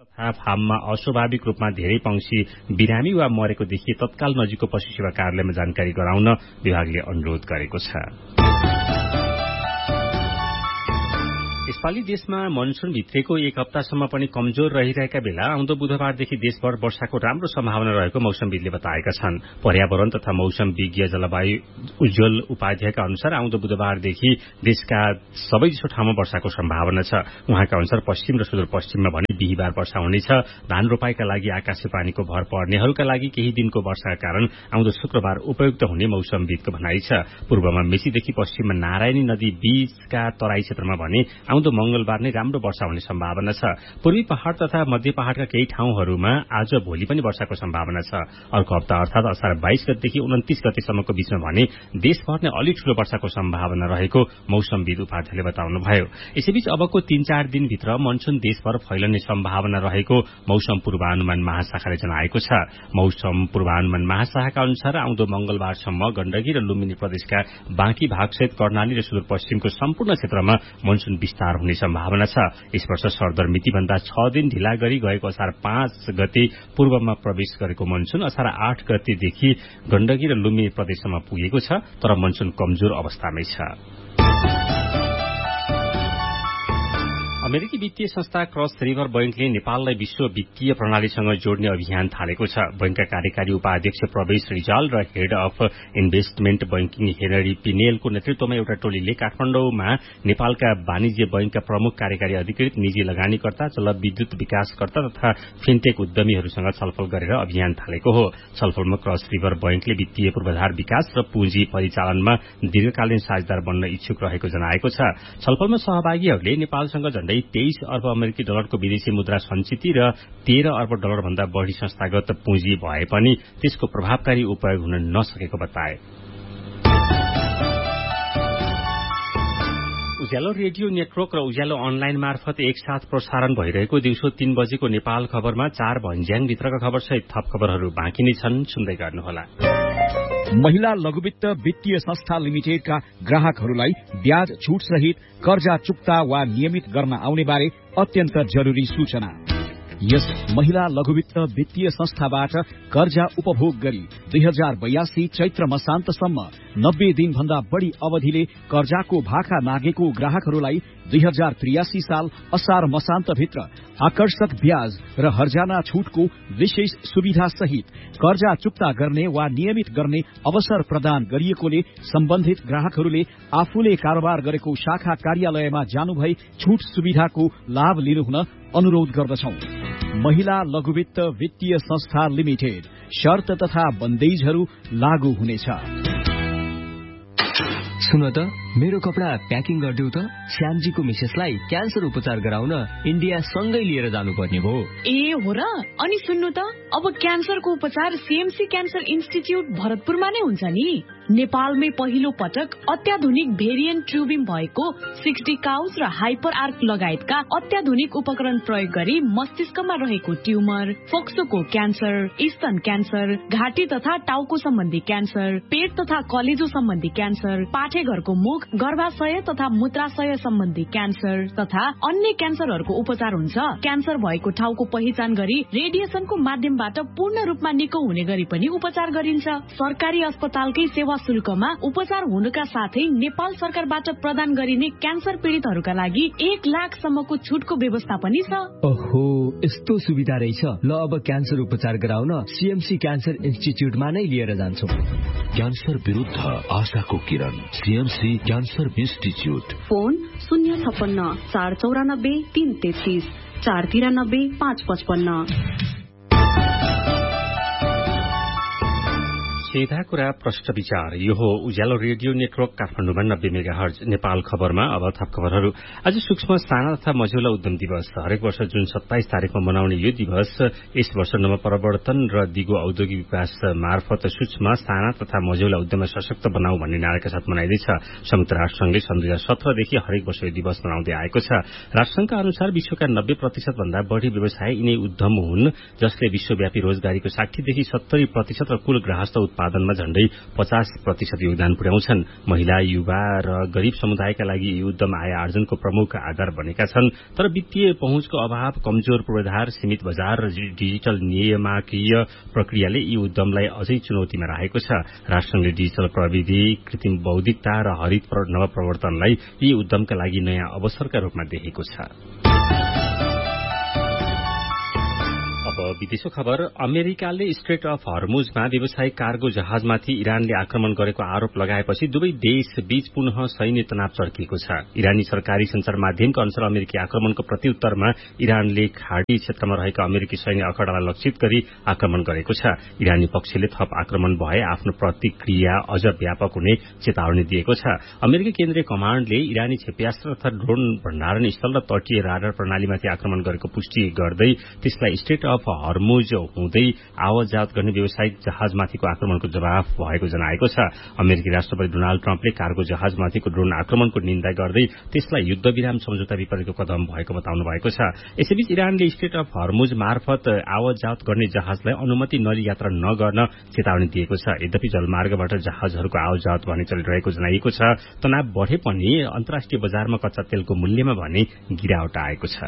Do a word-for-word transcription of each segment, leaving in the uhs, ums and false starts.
तथा फार्ममा अस्वाभाविक रूपमा धेरै पंक्षी बिरामी वा मरेको देखिए तत्काल नजिकको पशु सेवा कार्यालयमा जानकारी गराउन विभागले अनुरोध गरेको छ। यसपालि देशमा मनसून भित्रेको एक हप्तासम्म पनि कमजोर रहिरहेका बेला आउँदो बुधबारदेखि देशभर वर्षाको राम्रो सम्भावना रहेको मौसमविदले बताएका छन्। पर्यावरण तथा मौसम विज्ञ जलवायु उज्जवल उपाध्यायका अनुसार आउँदो बुधबारदेखि देशका सबैजसो ठाउँमा वर्षाको सम्भावना छ। उहाँका अनुसार पश्चिम र सुदूरपश्चिममा भने बिहिबार वर्षा हुनेछ। धान रोपाईका लागि आकाशे पानीको भर पर्नेहरूका लागि केही दिनको वर्षाका कारण आउँदो शुक्रबार उपयुक्त हुने मौसमविदको भनाइ छ। पूर्वमा मेचीदेखि पश्चिममा नारायणी नदी बीचका तराई क्षेत्रमा भने आउँदो मंगलबार नै राम्रो वर्षा हुने सम्भावना छ। पूर्वी पहाड़ तथा मध्य पहाड़का केही ठाउँहरूमा आज भोलि पनि वर्षाको सम्भावना छ। अर्को हप्ता अर्थात असार बाइस गतेदेखि उन्तिस गतेसम्मको बीचमा भने देशभर नै अलि ठूलो वर्षाको सम्भावना रहेको मौसमविद उपाध्यायले बताउनुभयो। यसैबीच अबको तीन चार दिनभित्र मनसून देशभर फैलने सम्भावना रहेको मौसम पूर्वानुमान महाशाखाले जनाएको छ। मौसम पूर्वानुमान महाशाखाका अनुसार आउँदो मंगलबारसम्म गण्डकी र लुम्बिनी प्रदेशका बाँकी भागसहित कर्णाली र सुदूरपश्चिमको सम्पूर्ण क्षेत्रमा मनसून विस्तार हुने सम्भावना छ। यस वर्ष सरदर मितिभन्दा छ दिन ढिला गरी गएको असार पाँच गते पूर्वमा प्रवेश गरेको मनसून असार आठ गतेदेखि गण्डकी र लुम्बिनी प्रदेशसम्म पुगेको छ, तर मनसून कमजोर अवस्थामै छ। अमेरिकी वित्तीय संस्था क्रस रिभर बैंकले नेपाललाई विश्व वित्तीय प्रणालीसँग जोड्ने अभियान थालेको छ। बैंकका कार्यकारी उपाध्यक्ष प्रवेश रिजाल र head of investment banking Henry पिनेलको नेतृत्वमा एउटा टोलीले काठमाडौँमा नेपालका वाणिज्य बैंकका प्रमुख कार्यकारी अधिकृत, निजी लगानीकर्ता, जलविद्युत विकासकर्ता तथा फिनटेक उद्यमीहरूसँग छलफल गरेर अभियान थालेको हो। छलफलमा क्रस रिभर बैंकले वित्तीय पूर्वाधार विकास र पुँजी परिचालनमा दीर्घकालीन साझेदार बन्न इच्छुक रहेको जनाएको छ। छलफलमा सहभागीहरूले नेपालसँग झण्डै तेइस अर्ब अमेरिकी डलरको विदेशी मुद्रा सञ्चिति र तेह्र अर्ब डलर भन्दा बढ़ी संस्थागत पुँजी भए पनि त्यसको प्रभावकारी उपयोग हुन नसकेको बताए। उज्यालो रेडियो नेटवर्क र उज्यालो अनलाइन मार्फत एकसाथ प्रसारण भइरहेको दिउँसो तीन बजेको नेपाल खबरमा चार भन्ज्याङभित्रका खबरसहित थप खबरहरू बाँकी नै छन्, सुन्दै गर्नुहोला। महिला लघुवित्त वित्तीय संस्था लिमिटेडका ग्राहकहरूलाई ब्याज छूट सहित कर्जा चुक्ता वा नियमित गर्न आउने बारे अत्यन्त जरुरी सूचना। यस महिला लघुवित्त वित्तीय संस्थाबाट कर्जा उपभोग गरी दुई हजार बयासी चैत्र मसान्तसम्म नब्बे दिन भन्दा बढ़ी अवधिले कर्जाको भाका नागेको ग्राहकहरूलाई दुई हजार त्रियासी साल असार मसान्तभित्र आकर्षक ब्याज र हर्जाना छूटको विशेष सुविधा सहित कर्जा चुक्ता गर्ने वा नियमित गर्ने अवसर प्रदान गरिएकोले सम्बन्धित ग्राहकहरूले आफूले कारोबार गरेको शाखा कार्यालयमा जानुभई छूट सुविधाको लाभ लिनुहुन अनुरोध गर्दछौं। महिला लघुवित्त वित्तीय संस्था लिमिटेड, शर्त तथा बन्देजहरू लागू हुनेछ। सुन त, मेरो कपडा प्याकिङ गरिदेऊ त। श्यामजीको मिसेसलाई क्यान्सर उपचार गराउन इन्डिया सँगै लिएर जानुपर्ने भयो। ए हो र? अनि सुन्नु त, अब क्यान्सरको उपचार सीएमसी क्यान्सर इन्स्टिच्युट भरतपुरमा नै हुन्छ नि। नेपालमै पहिलो पटक अत्याधुनिक भेरिएन्ट ट्युबिङ भएको सिक्सटी काउज र हाइपर आर्क लगायतका अत्याधुनिक उपकरण प्रयोग गरी मस्तिष्कमा रहेको ट्युमर, फोक्सोको क्यान्सर, स्तन क्यान्सर, घाँटी तथा टाउको सम्बन्धी क्यान्सर, पेट तथा कलेजो सम्बन्धी क्यान्सर, पाठेघरको मुख, गर्भाशय तथा मूत्राशय सम्बन्धी क्यान्सर तथा अन्य क्यान्सरहरूको उपचार हुन्छ। क्यान्सर भएको ठाउँको पहिचान गरी रेडिएसनको माध्यमबाट पूर्ण रूपमा निको हुने गरी पनि उपचार गरिन्छ। सरकारी अस्पतालकै सेवा शुल्कमा उपचार हुनुका साथै नेपाल सरकारबाट प्रदान गरिने क्यान्सर पीड़ितहरूका लागि एक लाखसम्मको छुटको व्यवस्था पनि छ। ओहो, यस्तो सुविधा रहेछ। ल, अब क्यान्सर उपचार गराउन सीएमसी क्यान्सर इन्स्टिच्युटमा नै लिएर जान्छौं। क्यान्सर विरुद्ध आशाको किरण, सीएमसी क्यान्सर इन्स्टिच्युट। फोन शून्य छप्पन्न चार चौरानब्बे तीन तेत्तीस चार तिरानब्बे पाँच पचपन्न। सीधा कुरा प्रश्न विचार। यो हो उज्यालो रेडियो नेटवर्क काठमाडौँमा नब्बे मेगा हर्ज। नेपाल खबरमा अब थप खबरहरू। आज सूक्ष्म साना तथा मझौला उद्यम दिवस। हरेक वर्ष जुन सत्ताइस तारिकमा मनाउने यो दिवस यस वर्ष नवप्रवर्तन र दिगो औद्योगिक विकास मार्फत सूक्ष्म साना तथा मझौला उद्यमलाई सशक्त बनाऊ भन्ने नाराका साथ मनाइँदैछ। संयुक्त राष्ट्रसंघले सन् दुई हजार सत्रदेखि हरेक वर्ष यो दिवस मनाउँदै आएको छ। राष्ट्रसंघका अनुसार विश्वका नब्बे प्रतिशत भन्दा बढ़ी व्यवसाय यिनै उद्यम हुन् जसले विश्वव्यापी रोजगारीको साठीदेखि सत्तरी प्रतिशत र कुल गृहस्थ उत्पादनमा झण्डै पचास प्रतिशत योगदान पुर्याउँछन्। महिला, युवा र गरीब समुदायका लागि यी उद्यम आय आर्जनको प्रमुख आधार बनेका छन्। तर वित्तीय पहुँचको अभाव, कमजोर पूर्वाधार, सीमित बजार र डिजिटल नियामकीय प्रक्रियाले यी उद्यमलाई अझै चुनौतीमा राखेको छ। राष्ट्रसंघले डिजिटल प्रविधि, कृत्रिम बौद्धिकता र हरित नवप्रवर्तनलाई यी उद्यमका लागि नयाँ अवसरका रूपमा देखेको छ। अब विदेशको खबर। अमेरिकाले स्ट्रेट अफ हर्मुजमा व्यावसायिक कार्गो जहाजमाथि इरानले आक्रमण गरेको आरोप लगाएपछि दुवै देश बीच पुनः सैन्य तनाव चर्किएको छ। इरानी सरकारी संचार माध्यमका अनुसार अमेरिकी आक्रमणको प्रत्युत्तरमा इरानले खाडी क्षेत्रमा रहेका अमेरिकी सैन्य अखडालाई लक्षित गरी आक्रमण गरेको छ। इरानी पक्षले थप आक्रमण भए आफ्नो प्रतिक्रिया अझ व्यापक हुने चेतावनी दिएको छ। अमेरिकी केन्द्रीय कमाण्डले इरानी क्षेप्यास्त्र तथा ड्रोन भण्डारण स्थल र तटीय राडार प्रणालीमाथि आक्रमण गरेको पुष्टि गर्दै त्यसलाई स्ट्रेट अफ हर्मुज हुँदै आवत-जावत गर्ने व्यावसायिक जहाजमाथिको आक्रमणको जवाफ भएको जनाएको छ। अमेरिकी राष्ट्रपति डोनाल्ड ट्रम्पले कार्गो जहाजमाथिको ड्रोन आक्रमणको निन्दा गर्दै त्यसलाई युद्धविराम सम्झौता विपरीतको कदम भएको बताउनु भएको छ। यसैबीच इरानले स्ट्रेट अफ हर्मुज मार्फत आवत-जावत गर्ने जहाजलाई अनुमति नलिई यात्रा नगर्न चेतावनी दिएको छ। यद्यपि जलमार्गबाट जहाजहरूको आवत-जावत भने चलिरहेको जनाइएको छ। तनाव बढे पनि अन्तर्राष्ट्रिय बजारमा कच्चा तेलको मूल्यमा भने गिरावट आएको छ।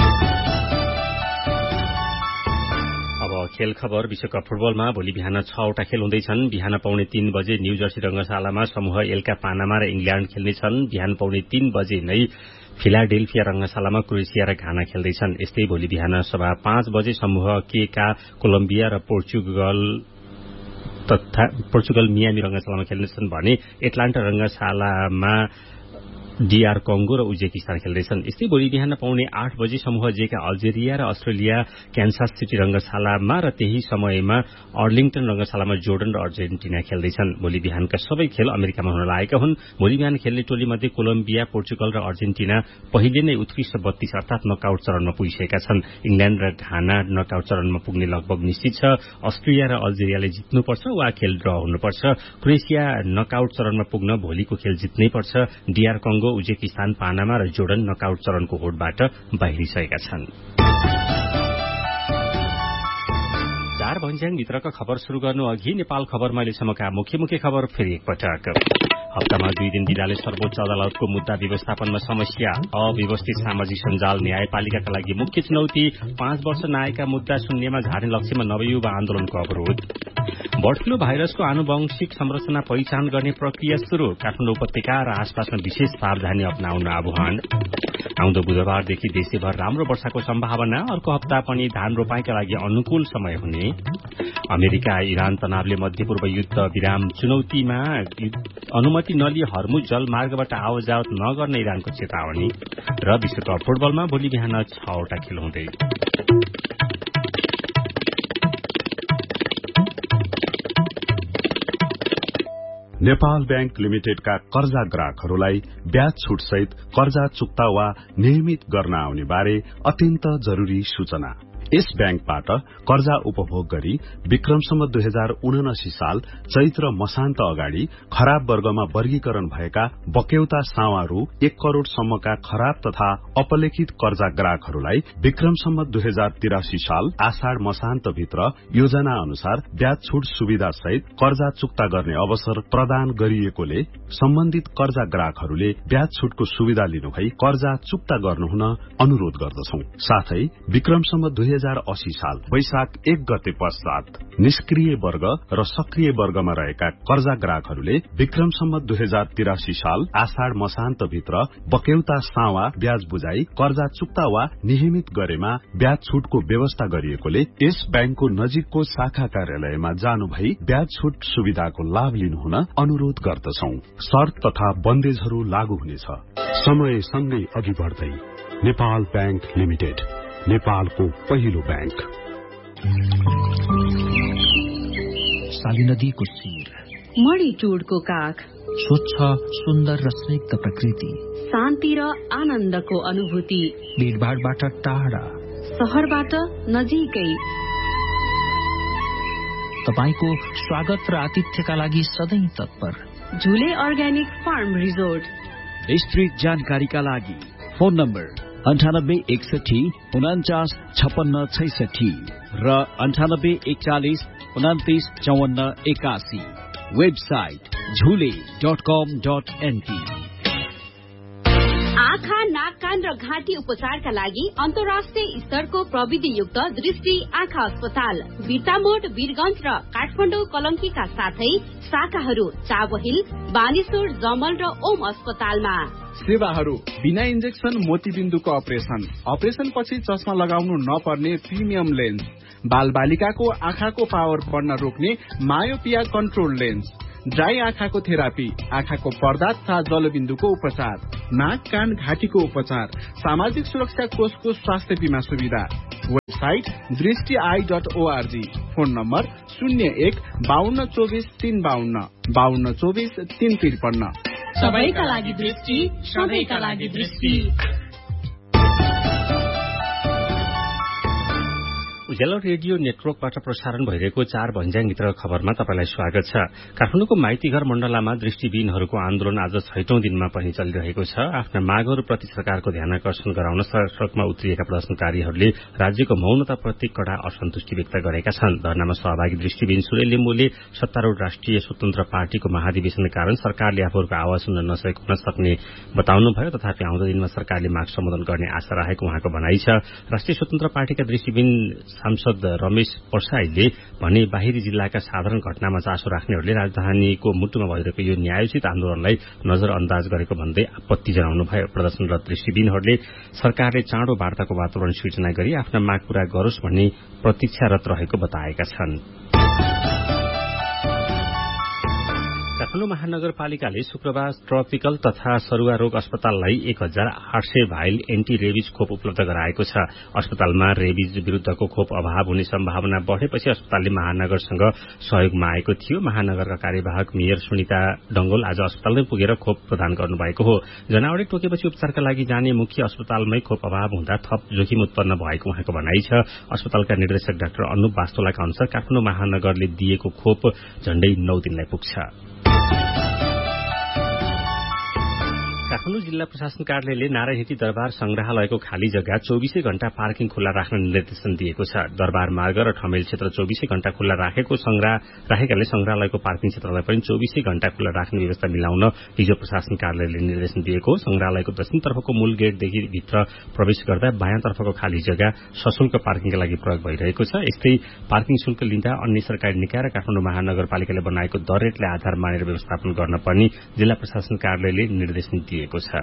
अब खेल खबर। विश्वकप फुटबलमा भोलि बिहान छवटा खेल हुँदैछन्। बिहान पौने तीन बजे न्यू जर्सी रंगशालामा समूह एलका पानामा र इंग्ल्याण्ड खेल्नेछन्। बिहान पौने तीन बजे नै फिलाडेल्फिया रंगशालामा क्रोएसिया र घाना खेल्दैछन्। यस्तै भोलि बिहान सभा पाँच बजे समूह के का कोलम्बिया र पोर्चुगल तथा पोर्चुगल मियामी रंगशालामा खेल्नेछन् भने एटलान्टा रंगशालामा डीआर कंगो र उज्बेकिस्तान खेल्दैछन्। यस्तै भोलि बिहान पौने आठ बजे समूह जेका अल्जेरिया र अस्ट्रेलिया क्यान्सास सिटी रंगशालामा र त्यही समयमा अर्लिङटन रंगशालामा जोर्डन र अर्जेन्टिना खेल्दैछन्। भोलि बिहानका सबै खेल अमेरिकामा हुन लागेका हुन्। भोलि बिहान खेल्ने टोलीमध्ये कोलम्बिया, पोर्चुगल र अर्जेन्टिना पहिले नै उत्कृष्ट बत्तीस अर्थात नकआउट चरणमा पुगिसकेका छन्। इंग्ल्याण्ड र घाना नकआउट चरणमा पुग्ने लगभग निश्चित छ। अस्ट्रेलिया र अल्जेरियाले जित्नुपर्छ वा खेल ड्र हुनुपर्छ। क्रोएसिया नकआउट चरणमा पुग्न भोलिको खेल जित्नै पर्छ। डीआर कंगो, उज्बेकिस्तान, पानामा र जोर्डन नकआउट चरणको होडबाट बाहिरिसकेका छन्। चार भन्ज्याङ भित्रका खबर शुरू गर्नु अघि नेपाल खबरमा अहिलेसम्मका मुख्य मुख्य खबर फेरि एकपटक। हप्तामा दुई दिन दिँदाले सर्वोच्च अदालतको मुद्दा व्यवस्थापनमा समस्या, अव्यवस्थित सामाजिक सञ्जाल न्यायपालिकाका लागि मुख्य चुनौती, पाँच वर्ष नआएका मुद्दा शून्यमा झार्ने लक्ष्यमा नवयुवा आन्दोलनको अवरोध, बर्ड फ्लू भाइरसको आनुवंशिक संरचना पहिचान गर्ने प्रक्रिया शुरू, काठमाडौँ उपत्यका र आसपासमा विशेष सावधानी अपनाउन आह्वान। आउँदो बुधबारदेखि देशैभर राम्रो वर्षाको सम्भावना, अर्को हप्ता पनि धान रोपाईका लागि अनुकूल समय हुने। अमेरिका इरान तनावले मध्यपूर्व युद्ध विराम चुनौतीमा, अनुमति नलिई हर्मुज जलमार्गबाट आवत-जावत नगर्ने इरानको चेतावनी र विश्वकप फुटबलमा भोलि बिहान छवटा खेल हुँदै। नेपाल बैंक लिमिटेडका कर्जा ग्राहकहरूलाई ब्याज छुट सहित कर्जा चुक्ता वा नियमित गर्न आउने बारे अत्यन्त जरूरी सूचना। यस बैंकबाट कर्जा उपभोग गरी विक्रम सम्वत दुई हजार उनासी साल चैत्र मसान्त अगाडि खराब वर्गमा वर्गीकरण भएका बक्यौता सावा रु एक करोड़ सम्मका खराब तथा अपलेखित कर्जा ग्राहकहरूलाई विक्रम सम्वत दुई हजार तिरासी साल आषाढ़ मसान्त भित्र योजना अनुसार ब्याज छुट सुविधा सहित कर्जा चुक्ता गर्ने अवसर प्रदान गरिएकोले सम्बन्धित कर्जा ग्राहकहरूले ब्याज छुटको सुविधा लिनुभई कर्जा चुक्ता गर्नुहुन अनुरोध गर्दछौं। साथै विक्रम सम्वत दुई हजार अस्सी साल वैशाख एक गते पश्चात निष्क्रिय वर्ग र सक्रिय वर्गमा रहेका कर्जा ग्राहकहरूले विक्रम सम्वत दुई हजार तिरासी साल आषाढ़ मसान्त भित्र बक्यौता सावा ब्याज बुझाई कर्जा चुक्ता वा नियमित गरेमा ब्याज छुटको व्यवस्था गरिएकोले यस बैंकको नजिकको शाखा कार्यालयमा जानु भई ब्याज छुट सुविधाको लाभ लिनुहुन अनुरोध गर्दछौं। शर्त तथा बन्देजहरू लागू हुनेछ। समय सँगै अघि बढ्दै नेपाल बैंक लिमिटेड, नेपालको पहिलो बैंक। साली नदीको शिर, मणिचूडको काख, स्वच्छ सुन्दर र स्निग्ध प्रकृति, शान्ति र आनन्दको अनुभूति, भीड़भाड़बाट टाढा, शहरबाट नजिकै, तपाईको स्वागत र आतिथ्यका लागि सधैं तत्पर। झुले अर्ग्यानिक फार्म रिजोर्ट। विस्तृत जानकारीका लागि फोन नम्बर अन्ठानब्बे एकसठी उनाचास छपन्न छैसठी र अन्ठानब्बे एकचालिस उन्तिस चौवन्न एकासी। वेबसाइट झुले डट कम डट एनपी। आँखा, नाक, कान र घाँटी उपचारका लागि अन्तर्राष्ट्रिय स्तरको प्रविधियुक्त दृष्टि आँखा अस्पताल बिर्तामोड, वीरगंज र काठमाडौँ कलंकीका साथै शाखाहरू चाबहिल, बानेश्वर, जमल र ओम अस्पतालमा। सेवाहरू बिना इन्जेक्सन मोतीबिन्दुको अपरेसन, अपरेसन पछि चस्मा लगाउनु नपर्ने प्रिमियम लेन्स, बाल बालिकाको आँखाको पावर बढ्न रोक्ने मायोपिया कन्ट्रोल लेन्स, ड्राई आँखाको थेरापी, आँखाको पर्दा तथा जलबिन्दुको उपचार, नाक, कान, घाँटीको उपचार, सामाजिक सुरक्षा कोषको स्वास्थ्य बीमा सुविधा। वेबसाइट दृष्टि I dot ORG. Phone number शून्य एक बाहन्न चौबिस तीन बाहन्न बाहन्न चौबिस तीन त्रिपन्न। सबैका लागि दृष्टि, सबैका लागि दृष्टि। उज्यालो रेडियो नेटवर्कबाट प्रसारण भइरहेको चार भन्ज्याङ मित्रको खबरमा तपाईलाई स्वागत छ। काठमाडौँको माइतीघर मण्डलामा दृष्टिविहीनहरूको आन्दोलन आज छैटौं दिनमा पनि चलिरहेको छ। आफ्ना मागहरूप्रति सरकारको ध्यानकर्षण गराउन सड़कमा उत्रिएका प्रदर्शनकारीहरूले राज्यको मौनताप्रति कड़ा असन्तुष्टि व्यक्त गरेका छन्। धरनामा सहभागी दृष्टिविहीन सुरेल लिम्बुले सत्तारूढ़ राष्ट्रिय स्वतन्त्र पार्टीको महाधिवेशनका कारण सरकारले आफूहरूको आवाज सुन्न नसकेको हुन सक्ने बताउनुभयो। तथापि आउँदो दिनमा सरकारले माग सम्बोधन गर्ने आशा रहेको उहाँको भनाइ छ। राष्ट्रिय स्वतन्त्र पार्टीका दृष्टिविहीन सांसद रमेश पर्साईले भने बाहिरी जिल्लाका साधारण घटनामा चासो राख्नेहरूले राजधानीको मुटुमा भइरहेको यो न्यायोचित आन्दोलनलाई नजरअन्दाज गरेको भन्दै आपत्ति जनाउनुभयो। प्रदर्शनरत दृष्टिविहीनहरूले सरकारले चाँडो वार्ताको वातावरण सृजना गरी आफ्ना माग पूरा गरोस् भन्ने प्रतीक्षारत रहेको बताएका छन्। काठमाडौँ महानगरपालिकाले शुक्रबार ट्रपिकल तथा सरुवा रोग अस्पताललाई एक हजार आठ सय भाइल एन्टी रेबिज खोप उपलब्ध गराएको छ। अस्पतालमा रेबिज विरूद्धको खोप अभाव हुने सम्भावना बढ़ेपछि अस्पतालले महानगरसँग सहयोग मागेको थियो। महानगरका कार्यवाहक मेयर सुनिता डंगोल आज अस्पतालमै पुगेर खोप प्रदान गर्नुभएको हो। जनावरले टोकेपछि उपचारका लागि जाने मुख्य अस्पतालमै खोप अभाव हुँदा थप जोखिम उत्पन्न भएको उहाँको भनाइ छ। अस्पतालका निर्देशक डाक्टर अनुप वास्तोलाका अनुसार काठमाडौँ महानगरले दिएको खोप झण्डै नौ दिनलाई पुग्छ। काठमाडौँ जिल्ला प्रशासन कार्यालयले नारायणहिटी दरबार संग्रहालयको खाली जग्गा चौबीसै घण्टा पार्किङ खुल्ला राख्न निर्देशन दिएको छ। दरबार मार्ग र ठमेल क्षेत्र चौबीसै घण्टा खुल्ला राखेको संग्रह राखेकाले संग्रहालयको पार्किङ क्षेत्रलाई पनि चौबीसै घण्टा खुल्ला राख्ने व्यवस्था मिलाउन हिजो प्रशासन कार्यालयले निर्देशन दिएको। संग्रहालयको दक्षिणतर्फको मूल गेटदेखि भित्र प्रवेश गर्दा बायाँतर्फको खाली जग्गा सशुल्क पार्किङका लागि प्रयोग भइरहेको छ। यस्तै पार्किङ शुल्क लिँदा अन्य सरकारी निकाय र काठमाडौँ महानगरपालिकाले बनाएको दर रेटलाई आधार मानेर व्यवस्थापन गर्न पर्ने जिल्ला प्रशासन कार्यालयले निर्देशन दिएको छ।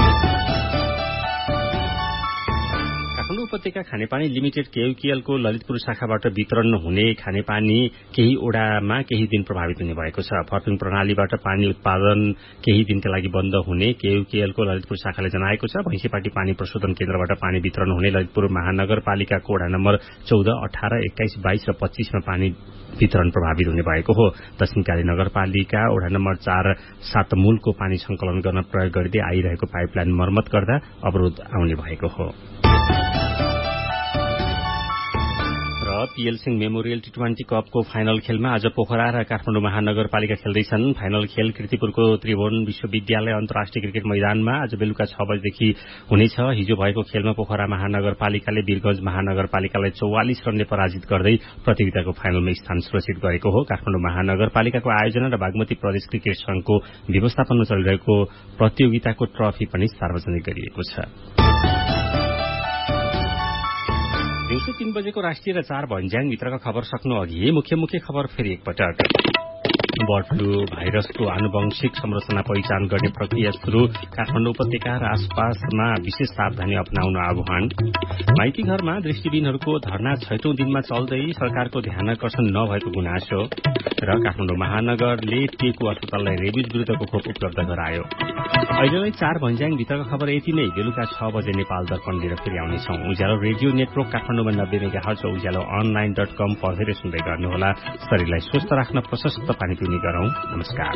काठमाडौँ उपत्यका खानेपानी लिमिटेड केयुकेएलको ललितपुर शाखाबाट वितरण हुने खानेपानी केही ओडामा केही दिन प्रभावित हुने भएको छ। फर्पिङ प्रणालीबाट पानी उत्पादन केही दिनका लागि बन्द हुने केयुकेएलको ललितपुर शाखाले जनाएको छ। भैंसीपाटी पानी प्रशोधन केन्द्रबाट पानी वितरण हुने ललितपुर महानगरपालिकाको ओडा नम्बर चौध, अठार, एक्काइस, बाइस र पच्चीसमा पानी वितरण प्रभावित हुने भएको हो। दक्षिणकाली नगरपालिका ओडा नम्बर चार सात मूलको पानी संकलन गर्न प्रयोग गरिँदै आइरहेको पाइपलाइन मर्मत गर्दा अवरोध आउने भएको हो। PL Singh memorial T twenty कपको फाइनल खेलमा आज पोखरा र काठमाडौँ महानगरपालिका खेल्दैछन्। फाइनल खेल कीर्तिपुरको त्रिभुवन विश्वविद्यालय अन्तर्राष्ट्रिय क्रिकेट मैदानमा आज बेलुका छ बजेदेखि हुनेछ। हिजो भएको खेलमा पोखरा महानगरपालिकाले वीरगंज महानगरपालिकालाई चौवालिस रनले पराजित गर्दै प्रतियोगिताको फाइनलमा स्थान सुरक्षित गरेको हो। काठमाडौँ महानगरपालिकाको आयोजना र बागमती प्रदेश क्रिकेट संघको व्यवस्थापनमा चलिरहेको प्रतियोगिताको ट्रफी पनि सार्वजनिक गरिएको छ। दिउँसो तीन बजेको राष्ट्रिय र चार भन्ज्याङ मित्रका खबर सक्नु अघि मुख्य मुख्य खबर फेरि एकपटक। बर्ड फ्लू भाइरसको आनुवंशिक संरचना पहिचान गर्ने प्रक्रिया शुरू। काठमाडौँ उपत्यका र आसपासमा विशेष सावधानी अपनाउन आह्वान। माइती घरमा दृष्टिविहीनहरूको धरना छैटौं दिनमा चल्दै सरकारको ध्यानकर्षण नभएको गुनासो। र काठमाडौँ महानगरले टेकु अस्पताललाई रेबिज विरूद्धको खोप उपलब्ध गरायो। अहिलेलाई चार भन्ज्याङ भित्रको खबर यति नै। बेलुका छ बजे नेपाल दर्पण लिएर फेरि आउनेछौं। उज्यालो रेडियो नेटवर्क काठमाडौँमा नब्बे मेगा हर्ज, उज्यालो अनलाइन डट कम पढेर सुन्दै गर्नुहोला। शरीरलाई स्वस्थ राख्न प्रशस्त पानी पिउने गरौं। नमस्कार।